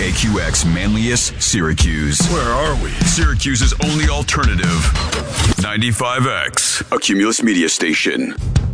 WKQX Manlius, Syracuse. Where are we? Syracuse's only alternative. 95X, a Cumulus media station.